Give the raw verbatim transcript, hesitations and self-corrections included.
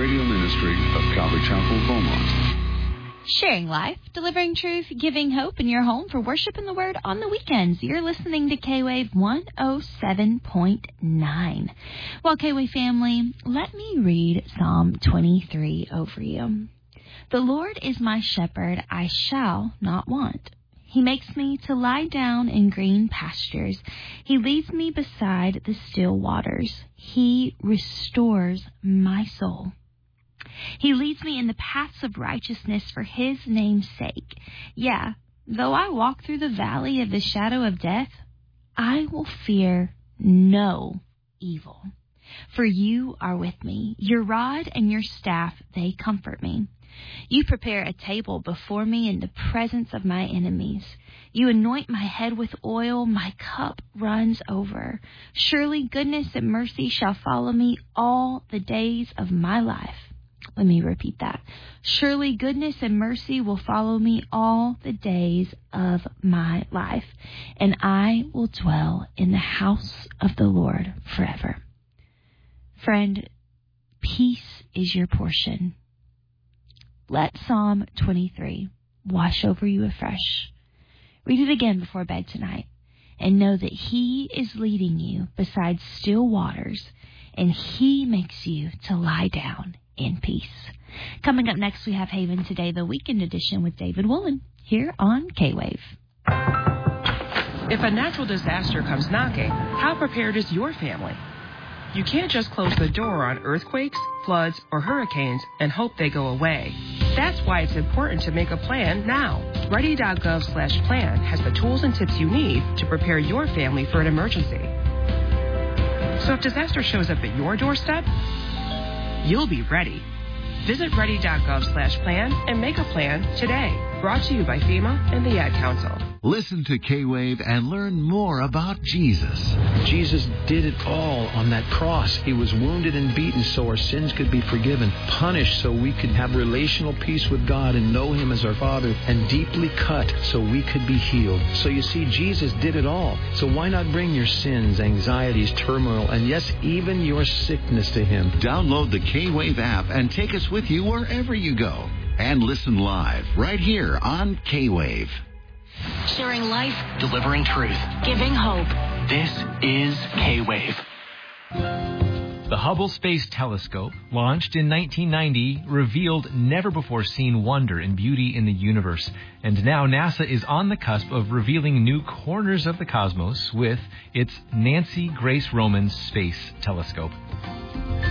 radio ministry of Calvary Chapel, Beaumont. Sharing life, delivering truth, giving hope in your home for worship and the word on the weekends. You're listening to K-Wave one oh seven point nine. Well, K-Wave family, let me read Psalm twenty-three over you. The Lord is my shepherd, I shall not want. He makes me to lie down in green pastures. He leads me beside the still waters. He restores my soul. He leads me in the paths of righteousness for his name's sake. Yeah, though I walk through the valley of the shadow of death, I will fear no evil. For you are with me. Your rod and your staff, they comfort me. You prepare a table before me in the presence of my enemies. You anoint my head with oil. My cup runs over. Surely goodness and mercy shall follow me all the days of my life. Let me repeat that. Surely goodness and mercy will follow me all the days of my life, and I will dwell in the house of the Lord forever. Friend, peace is your portion. Let Psalm twenty-three wash over you afresh. Read it again before bed tonight, and know that he is leading you beside still waters, and he makes you to lie down in peace. Coming up next, we have Haven Today, the weekend edition with David Woolen, here on K-Wave. If a natural disaster comes knocking, how prepared is your family? You can't just close the door on earthquakes, floods, or hurricanes and hope they go away. That's why it's important to make a plan now. Ready.gov slash plan has the tools and tips you need to prepare your family for an emergency. So if disaster shows up at your doorstep, you'll be ready. Visit ready.gov slash plan and make a plan today. Brought to you by FEMA and the Ad Council. Listen to K-Wave and learn more about Jesus. Jesus did it all on that cross. He was wounded and beaten so our sins could be forgiven, punished so we could have relational peace with God and know him as our Father, and deeply cut so we could be healed. So you see, Jesus did it all. So why not bring your sins, anxieties, turmoil, and yes, even your sickness to him? Download the K-Wave app and take us with you wherever you go. And listen live right here on K-Wave. Sharing life, delivering truth, giving hope. This is K-Wave. The Hubble Space Telescope, launched in nineteen ninety, revealed never-before-seen wonder and beauty in the universe. And now NASA is on the cusp of revealing new corners of the cosmos with its Nancy Grace Roman Space Telescope.